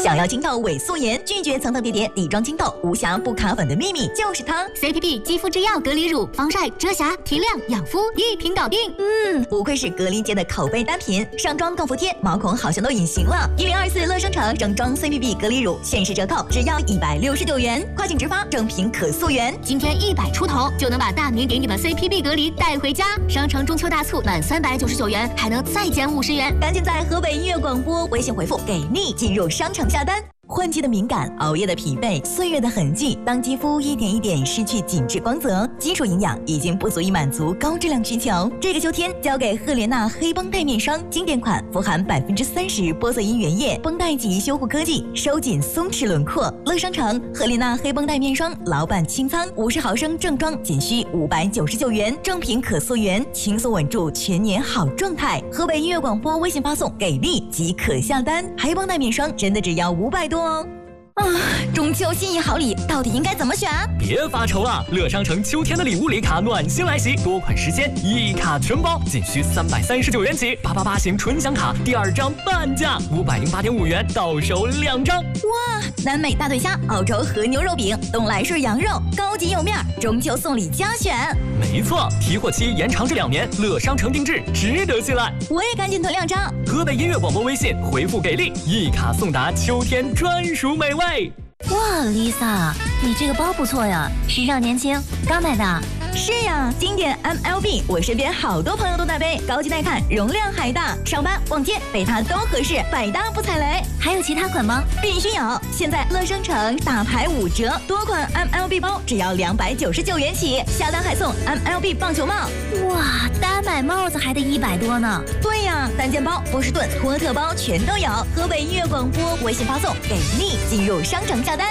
想要清透伪素颜，拒绝层层叠叠底妆清透，无瑕不卡粉的秘密就是它。 CPB 肌肤之钥隔离乳，防晒、遮瑕、提亮、养肤，一瓶搞定。 不愧是隔离界的口碑单品，上妆更服帖，毛孔好像都隐形了。1024乐商城整装 CPB 隔离乳限时折扣，只要169元，快请直发，正品可溯源。 今天100出头就能把大明给你的 CPB 隔离带回家。商城中秋大促满399元还能再减50元， 赶紧在河北音乐广播微信回复给力进入商城下单。换季的敏感，熬夜的疲惫，岁月的痕迹，当肌肤一点一点失去紧致光泽，基础营养已经不足以满足高质量需求。这个秋天交给赫莲娜黑绷带面霜，经典款，富含30%玻色因原液，绷带级修护科技，收紧松弛轮廓。乐商城赫莲娜黑绷带面霜，老板清仓，50毫升正装仅需599元，正品可溯源，轻松稳住全年好状态。河北音乐广播微信发送给力即可下单，黑绷带面霜真的只要500多哦。中秋心意好礼到底应该怎么选？ 别发愁了，乐商城秋天的礼物礼卡暖心来袭，多款实现，一卡全包，仅需339元起。888型纯享卡第2张半价，508.5元到手2张。 哇，南美大对虾、澳洲和牛肉饼、东来顺羊肉，高级有面，中秋送礼加选。 没错，提货期延长至2年，乐商城定制，值得信赖。 我也赶紧囤2张。 河北音乐广播微信回复给力，一卡送达秋天专属美味。 哇 ，Lisa， 你这个包不错呀，时尚年轻，刚买的。 是呀，经典 MLB， 我身边好多朋友都在背，高级耐看，容量还大，上班逛街背它都合适，百搭不踩雷。 还有其他款吗？ 必须有！现在乐商城大牌5折，多款 MLB 包只要299元起，下单还送 MLB 棒球帽。 哇，单买帽子还得100多呢。 对呀，单肩包、波士顿、托特包全都有。河北音乐广播微信发送给力，进入商城下单。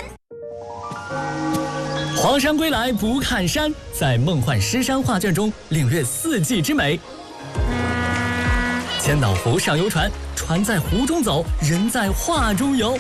黄山归来不看山，在梦幻诗山画卷中领略四季之美。千岛湖上游船，船在湖中走，人在画中游。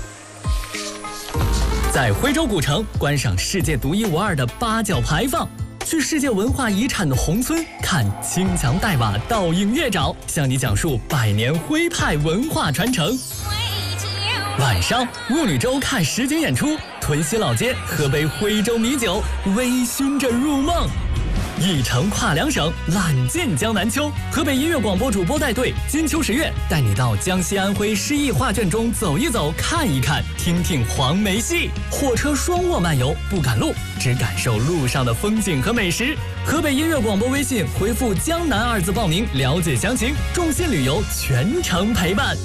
在徽州古城观赏世界独一无二的八角牌坊，去世界文化遗产的宏村看青墙黛瓦倒映月沼，向你讲述100年徽派文化传承。晚上雾女洲看实景演出，屯溪老街喝杯徽州米酒，微醺着入梦。一程跨2省，揽尽江南秋。河北音乐广播主播带队，金秋10月带你到江西安徽诗意画卷中走一走，看一看，听听黄梅戏。火车双卧漫游，不赶路，只感受路上的风景和美食。河北音乐广播微信回复江南2字报名，了解详情。众信旅游全程陪伴。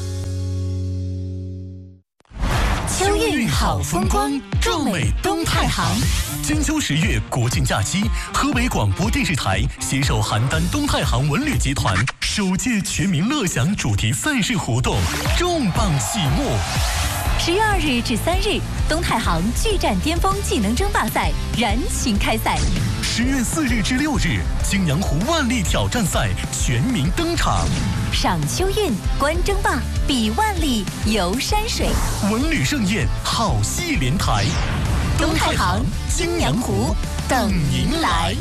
秋韵好风光，壮美东太行。金秋10月国庆假期，河北广播电视台携手邯郸东太行文旅集团首届全民乐享主题赛事活动重磅启幕。 10月2日至3日，东太行巨战巅峰技能争霸赛燃情开赛。 10月4日至6日，泾阳湖万里挑战赛全民登场。 赏秋韵，观争霸，比万里，游山水， 文旅盛宴，好戏连台。 东太行、泾阳湖等您来。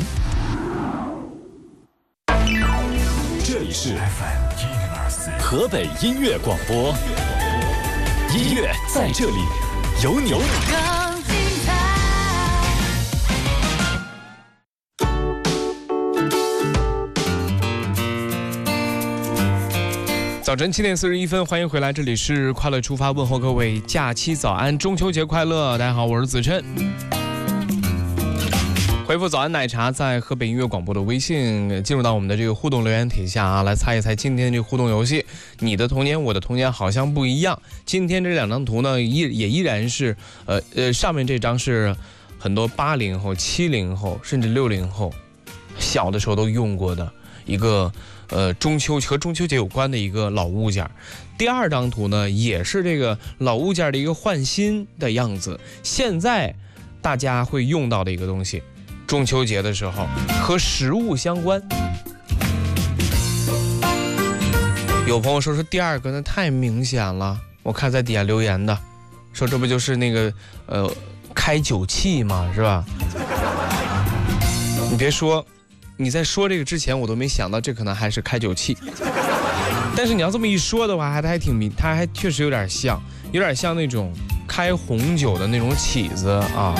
这里是 FM 河北音乐广播，音乐在这里，有你。 早晨7点41分，欢迎回来，这里是快乐出发，问候各位假期早安，中秋节快乐！大家好，我是子琛。回复早安奶茶，在河北音乐广播的微信进入到我们的这个互动留言帖下啊，来猜一猜今天这个互动游戏，你的童年我的童年好像不一样。今天这2张图呢，也依然是上面这张是很多80后、70后甚至60后小的时候都用过的一个中秋和中秋节有关的一个老物件。第2张图呢，也是这个老物件的一个换新的样子，现在大家会用到的一个东西，中秋节的时候和食物相关。有朋友说第2个那太明显了，我看在底下留言的说这不就是那个开酒器吗，是吧？你别说，你在说这个之前我都没想到这可能还是开酒器，但是你要这么一说的话，它还确实有点像， 有点像那种开红酒的那种起子啊。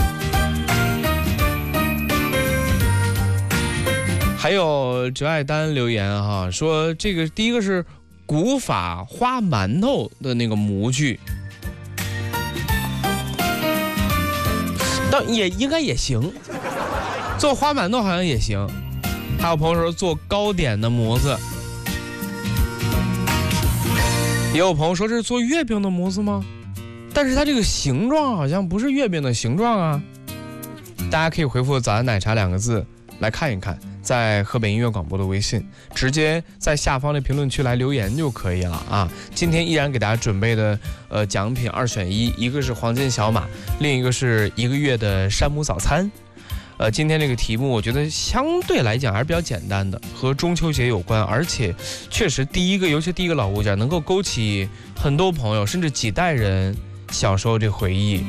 还有哲爱丹留言哈，说这个第一个是古法花馒头的那个模具，但也应该也行，做花馒头好像也行。还有朋友说做糕点的模子，也有朋友说这是做月饼的模子吗？但是它这个形状好像不是月饼的形状啊。大家可以回复早安奶茶2个字来看一看，在河北音乐广播的微信，直接在下方的评论区来留言就可以了啊。今天依然给大家准备的奖品2选1，一个是黄金小马，另一个是1个月的山姆早餐。今天这个题目我觉得相对来讲还是比较简单的，和中秋节有关，而且确实尤其第一个老物件能够勾起很多朋友甚至几代人小时候这回忆。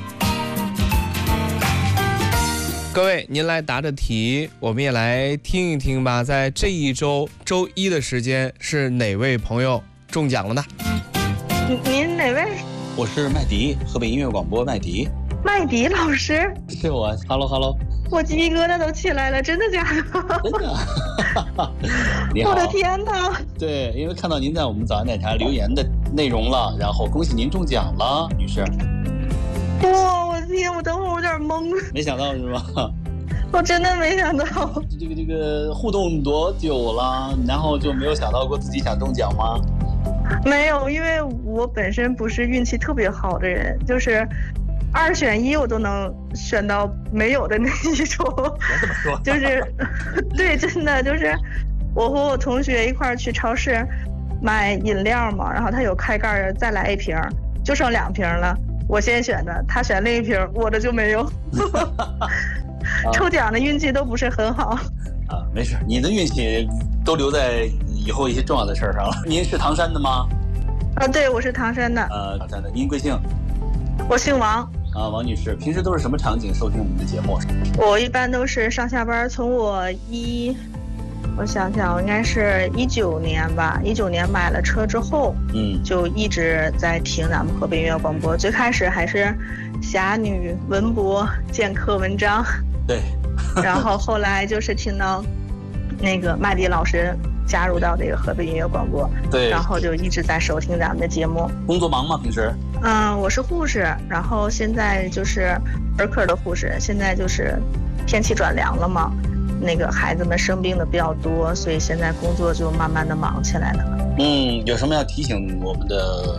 各位，您来答着题，我们也来听一听吧。在这一周周一的时间，是哪位朋友中奖了呢？ 您哪位？ 我是麦迪，河北音乐广播麦迪。 麦迪老师， 是我。Hello， 我鸡皮疙瘩都起来了，真的假的？真的。 你好。 我的天哪！ 对，因为看到您在我们早安奶茶留言的内容了，然后恭喜您中奖了，女士。 哇，我天，我等会儿我有点懵。 没想到是吧？ 我真的没想到。 这个互动多久了？然后就没有想到过自己想中奖吗？ 没有，因为我本身不是运气特别好的人，就是2选1我都能选到没有的那一种。 别这么说。 就是对，真的就是我和我同学一块儿去超市买饮料嘛，然后他有开盖的，再来1瓶，就剩2瓶了。我先选的，他选另1瓶，我的就没有。抽奖的运气都不是很好。 没事，你的运气都留在以后一些重要的事上了。您是唐山的吗？ 对，我是唐山的。 唐山的，您贵姓？ 我姓王。 王女士，平时都是什么场景收听我们的节目？ 我一般都是上下班，从我想想，我应该是19年吧，19年买了车之后，就一直在听咱们河北音乐广播。最开始还是侠女、文博、剑客文章， 对， 然后后来就是听到那个麦迪老师加入到这个河北音乐广播， 对， 然后就一直在收听咱们的节目。 工作忙吗？平时？ 我是护士，然后现在就是儿科的护士，现在就是天气转凉了嘛。那个孩子们生病的比较多，所以现在工作就慢慢的忙起来了。 有什么要提醒我们的